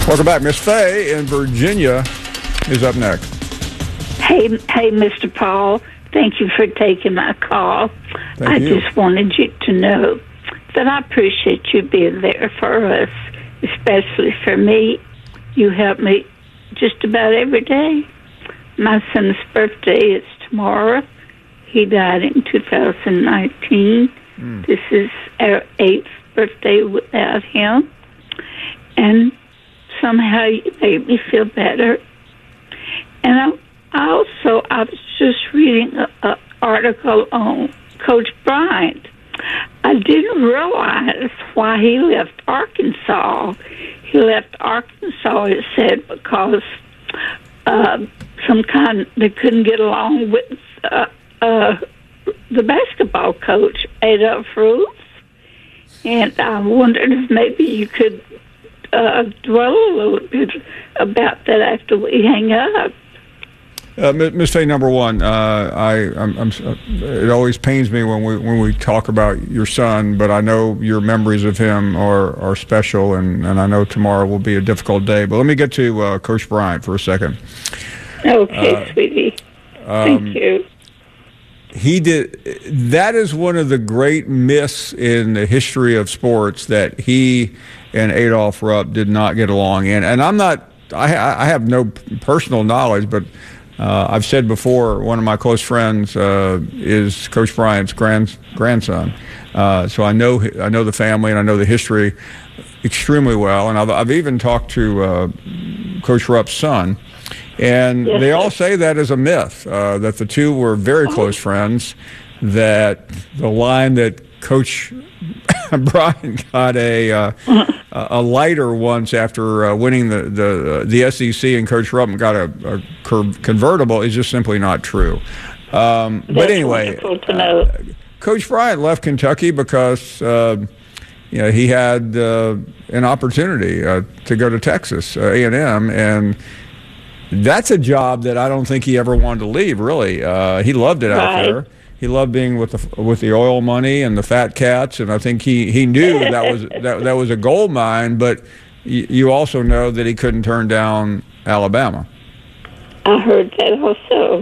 Welcome back. Miss Faye in Virginia is up next. Hey, Mr. Paul. Thank you for taking my call. Thank you. Just wanted you to know that I appreciate you being there for us, especially for me. You help me just about every day. My son's birthday is tomorrow. He died in 2019. This is our 8th birthday without him. And somehow you made me feel better. And I was just reading an article on Coach Bryant. I didn't realize why he left Arkansas. He left Arkansas, it said, because they couldn't get along with the basketball coach, Adolph Ruth. And I wondered if maybe you could dwell a little bit about that after we hang up. Ms. Faye, number one, it always pains me when we talk about your son, but I know your memories of him are special, and I know tomorrow will be a difficult day. But let me get to Coach Bryant for a second. Okay, sweetie. Thank you. That is one of the great myths in the history of sports, that he and Adolph Rupp did not get along. And I have no personal knowledge, but I've said before, one of my close friends is Coach Bryant's grandson. So I know the family, and I know the history extremely well. And I've even talked to Coach Rupp's son. And they all say that is a myth, that the two were very close friends, that the line that Coach Bryant got a lighter once after winning the SEC, and Coach Rupp got a convertible is just simply not true. But anyway, Coach Bryant left Kentucky because he had an opportunity to go to Texas A&M, and that's a job that I don't think he ever wanted to leave. Really, he loved it out there. He loved being with the oil money and the fat cats, and I think he knew that was a gold mine. But you also know that he couldn't turn down Alabama. I heard that also.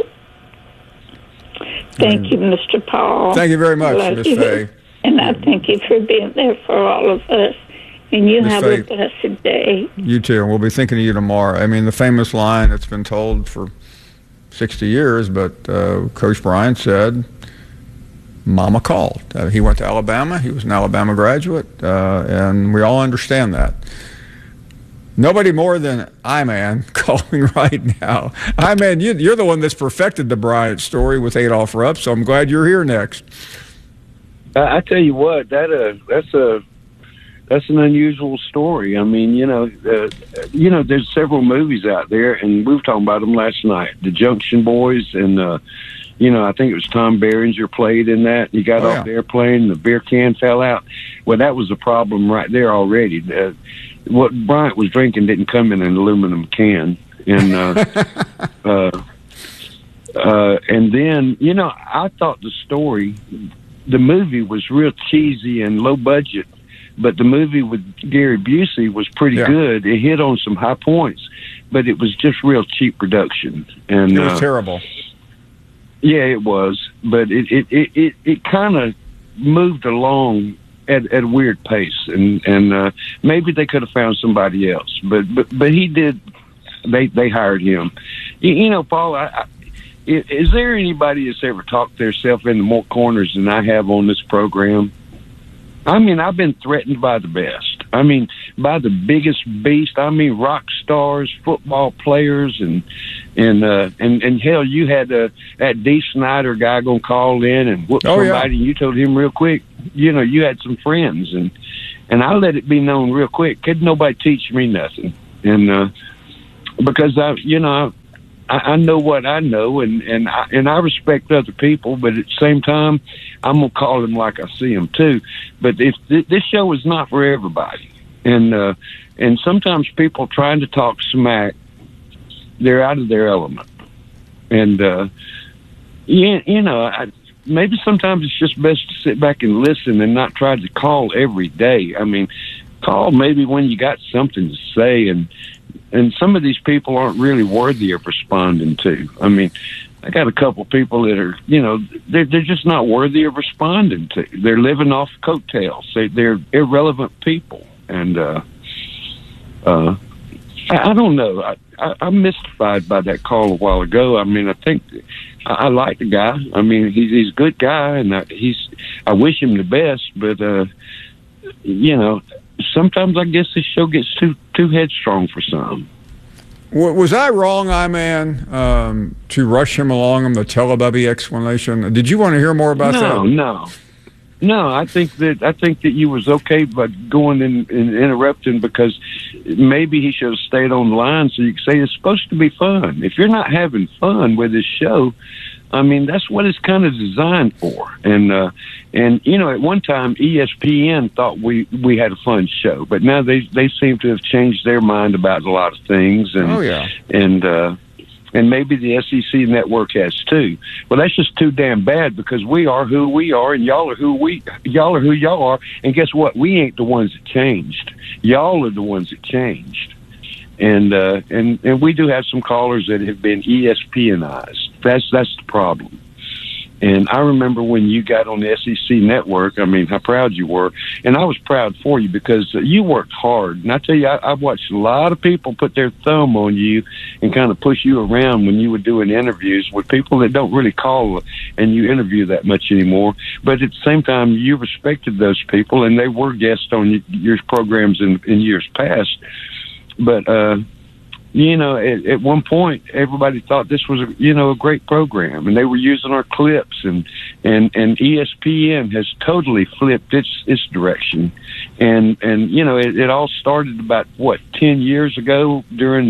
Thank you, Mr. Paul. Thank you very much, Miss Faye. And I thank you for being there for all of us. And you have a blessed day. You too. And we'll be thinking of you tomorrow. I mean, the famous line that's been told for 60 years, but Coach Bryant said, Mama called. He went to Alabama. He was an Alabama graduate, and we all understand that. Nobody more than I-Man calling right now. I-Man, you're the one that's perfected the Bryant story with Adolph Rupp, so I'm glad you're here next. I tell you what, that's an unusual story. I mean, there's several movies out there, and we were talking about them last night. The Junction Boys, and I think it was Tom Berenger played in that. He got off the airplane, the beer can fell out. Well, that was a problem right there already. What Bryant was drinking didn't come in an aluminum can, and and then I thought the movie was real cheesy and low budget. But the movie with Gary Busey was pretty good. It hit on some high points, but it was just real cheap production. And it was terrible. Yeah, it was. But it kind of moved along at a weird pace, and maybe they could have found somebody else. But he did. They hired him. Paul. Is there anybody that's ever talked themselves into more corners than I have on this program? I mean, I've been threatened by the best. I mean, by the biggest beast. I mean, rock stars, football players, and hell, you had that Dee Snider guy gonna call in and whoop somebody, and you told him real quick. You had some friends, and I let it be known real quick. Couldn't nobody teach me nothing, and because I know what I know, and I respect other people, but at the same time, I'm gonna call them like I see them too. But if this show is not for everybody, and sometimes people trying to talk smack, they're out of their element, and maybe sometimes it's just best to sit back and listen and not try to call every day. I mean, call maybe when you got something to say, and some of these people aren't really worthy of responding to. I mean, I got a couple of people that are, they're just not worthy of responding to. They're living off coattails. They're irrelevant people, and I don't know. I'm mystified by that call a while ago. I mean, I think I like the guy. I mean, he's a good guy, and I wish him the best. But sometimes I guess this show gets too headstrong for some. Was I wrong, I-Man, to rush him along on the Teletubby explanation? Did you want to hear more about that? No. I think that you was okay by going and interrupting, because maybe he should have stayed on the line so you could say it's supposed to be fun. If you're not having fun with this show, I mean, that's what it's kind of designed for. And at one time ESPN thought we had a fun show, but now they seem to have changed their mind about a lot of things. And and maybe the SEC network has too. Well, that's just too damn bad, because we are who we are, and y'all are who y'all are. And guess what? We ain't the ones that changed. Y'all are the ones that changed. And we do have some callers that have been ESPNized. That's the problem. And I remember when you got on the SEC network, I mean, how proud you were. And I was proud for you, because you worked hard. And I tell you, I've watched a lot of people put their thumb on you and kind of push you around when you were doing interviews with people that don't really call and you interview that much anymore. But at the same time, you respected those people, and they were guests on your programs in years past. But, at one point, everybody thought this was a great program, and they were using our clips, and ESPN has totally flipped its direction, and it all started about 10 years ago during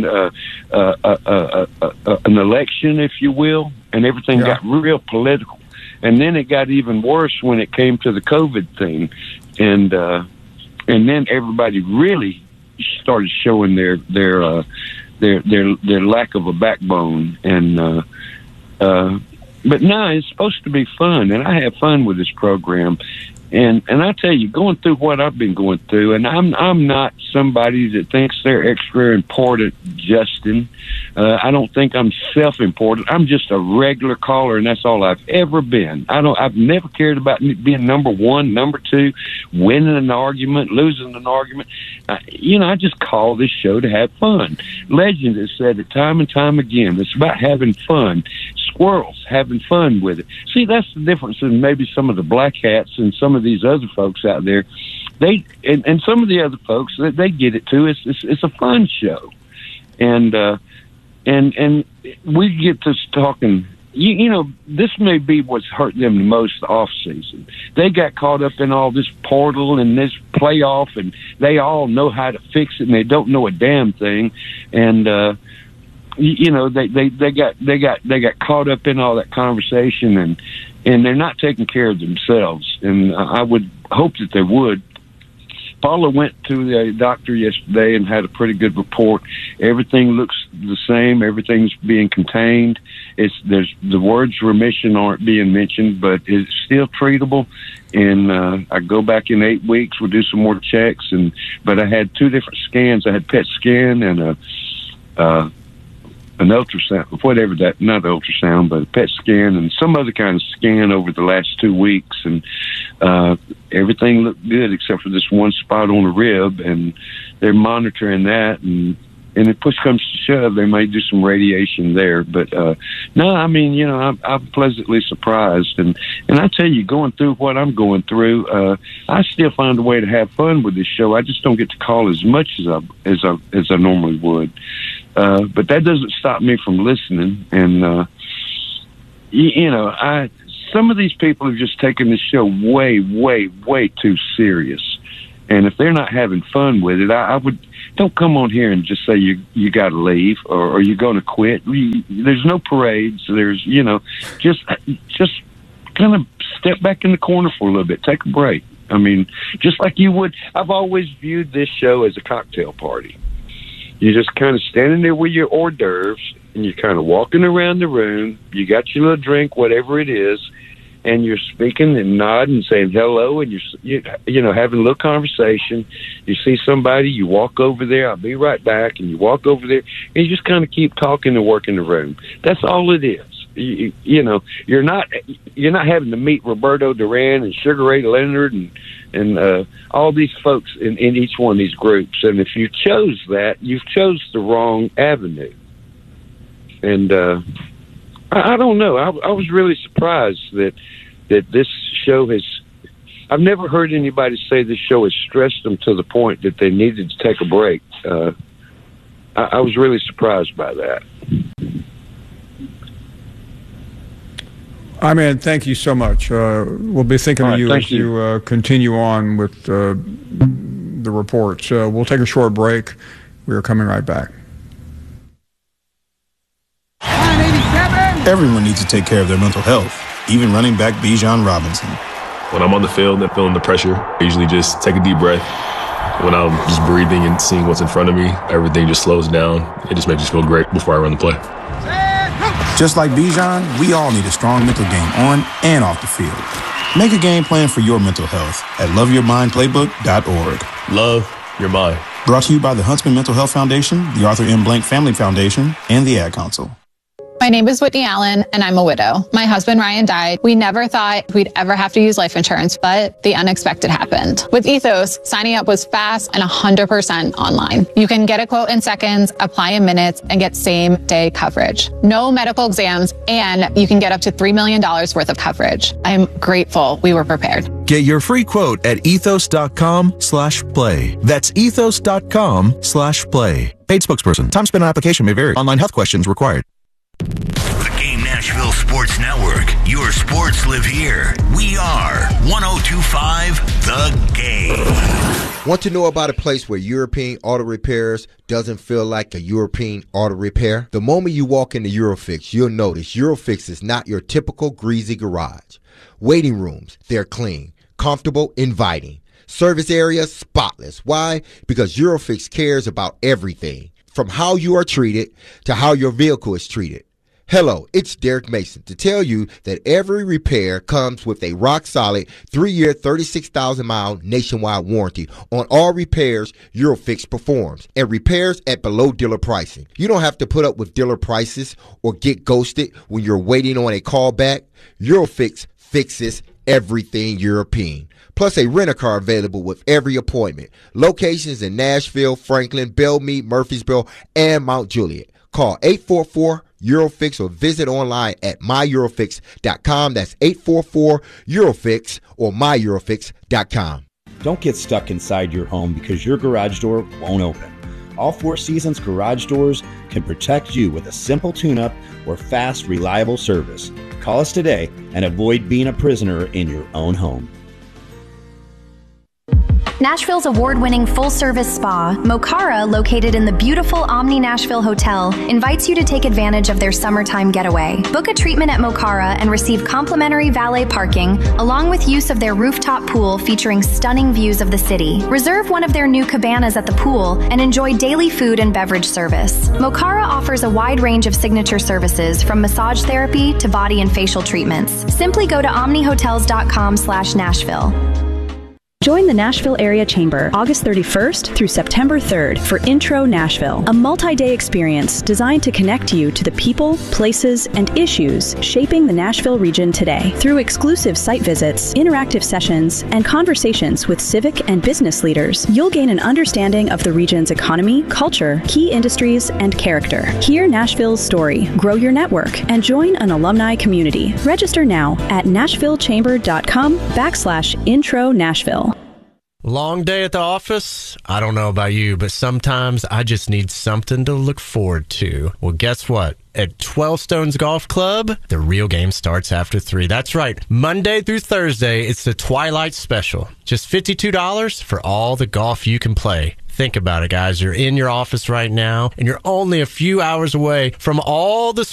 an election, if you will, and everything got real political, and then it got even worse when it came to the COVID thing, and then everybody really started showing their lack of a backbone, and but no, it's supposed to be fun, and I have fun with this program, and I tell you, going through what I've been going through, and I'm not somebody that thinks they're extra important, Justin. I don't think I'm self-important. I'm just a regular caller, and that's all I've ever been. I've never cared about being number one, number two, winning an argument, losing an argument. I just call this show to have fun. Legend has said it time and time again. It's about having fun. Squirrels having fun with it. See, that's the difference in maybe some of the black hats and some of these other folks out there. They and some of the other folks, they get it too. It's a fun show, and we get to talking. This may be what's hurt them the most off season. They got caught up in all this portal and this playoff, and they all know how to fix it, and they don't know a damn thing. And they got caught up in all that conversation, and they're not taking care of themselves. And I would hope that they would. Paula went to the doctor yesterday and had a pretty good report. Everything looks the same. Everything's being contained. There's the words remission aren't being mentioned, but it's still treatable. And I go back in 8 weeks. We'll do some more checks. But I had 2 different scans. I had PET scan and an ultrasound, whatever that, not ultrasound, but a PET scan and some other kind of scan over the last 2 weeks. And everything looked good except for this one spot on the rib, and they're monitoring that. And if push comes to shove, they may do some radiation there. But no, I mean, I'm pleasantly surprised. And I tell you, going through what I'm going through, I still find a way to have fun with this show. I just don't get to call as much as I normally would. But that doesn't stop me from listening. And some of these people have just taken this show way, way, way too serious. And if they're not having fun with it, I would don't come on here and just say you got to leave or you're going to quit. There's no parades. There's just kind of step back in the corner for a little bit, take a break. I mean, just like you would. I've always viewed this show as a cocktail party. You're just kind of standing there with your hors d'oeuvres, and you're kind of walking around the room. You got your little drink, whatever it is, and you're speaking and nodding and saying hello, and you're having a little conversation. You see somebody, you walk over there, I'll be right back, and you walk over there, and you just kind of keep talking and working the room. That's all it is. You're not having to meet Roberto Duran and Sugar Ray Leonard and all these folks in each one of these groups. And if you chose that, you've chose the wrong avenue. And I don't know. I was really surprised that this show has. I've never heard anybody say this show has stressed them to the point that they needed to take a break. I was really surprised by that. I mean, thank you so much. We'll be thinking of you as you continue on with the reports. We'll take a short break. We are coming right back. Everyone needs to take care of their mental health, even running back Bijan Robinson. When I'm on the field and feeling the pressure, I usually just take a deep breath. When I'm just breathing and seeing what's in front of me, everything just slows down. It just makes me feel great before I run the play. Just like Bijan, we all need a strong mental game on and off the field. Make a game plan for your mental health at loveyourmindplaybook.org. Love your mind. Brought to you by the Huntsman Mental Health Foundation, the Arthur M. Blank Family Foundation, and the Ad Council. My name is Whitney Allen, and I'm a widow. My husband, Ryan, died. We never thought we'd ever have to use life insurance, but the unexpected happened. With Ethos, signing up was fast and 100% online. You can get a quote in seconds, apply in minutes, and get same-day coverage. No medical exams, and you can get up to $3 million worth of coverage. I'm grateful we were prepared. Get your free quote at ethos.com/play. That's ethos.com/play. Paid spokesperson. Time spent on application may vary. Online health questions required. The Game Nashville Sports Network. Your sports live here. We are 102.5 The Game. Want to know about a place where European Auto Repairs doesn't feel like a European auto repair? The moment you walk into Eurofix, you'll notice Eurofix is not your typical greasy garage. Waiting rooms, they're clean, comfortable, inviting. Service areas, spotless. Why? Because Eurofix cares about everything, from how you are treated to how your vehicle is treated. Hello, it's Derek Mason to tell you that every repair comes with a rock-solid 3-year, 36,000-mile nationwide warranty on all repairs Eurofix performs, and repairs at below dealer pricing. You don't have to put up with dealer prices or get ghosted when you're waiting on a call back. Eurofix fixes everything European. Plus a rent-a-car available with every appointment. Locations in Nashville, Franklin, Belmead, Murfreesboro, and Mount Juliet. Call 844-EUROFIX or visit online at myeurofix.com. That's 844-EUROFIX or myeurofix.com. Don't get stuck inside your home because your garage door won't open. All Four Seasons garage doors can protect you with a simple tune-up or fast, reliable service. Call us today and avoid being a prisoner in your own home. Nashville's award-winning full-service spa, Mokara, located in the beautiful Omni Nashville Hotel, invites you to take advantage of their summertime getaway. Book a treatment at Mokara and receive complimentary valet parking, along with use of their rooftop pool featuring stunning views of the city. Reserve one of their new cabanas at the pool and enjoy daily food and beverage service. Mokara offers a wide range of signature services, from massage therapy to body and facial treatments. Simply go to omnihotels.com/Nashville. Join the Nashville Area Chamber August 31st through September 3rd for Intro Nashville, a multi-day experience designed to connect you to the people, places, and issues shaping the Nashville region today. Through exclusive site visits, interactive sessions, and conversations with civic and business leaders, you'll gain an understanding of the region's economy, culture, key industries, and character. Hear Nashville's story, grow your network, and join an alumni community. Register now at nashvillechamber.com/Intro Nashville. Long day at the office? I don't know about you, but sometimes I just need something to look forward to. Well, guess what? At 12 Stones Golf Club, the real game starts after 3. That's right. Monday through Thursday, it's the Twilight Special. Just $52 for all the golf you can play. Think about it, guys. You're in your office right now, and you're only a few hours away from all the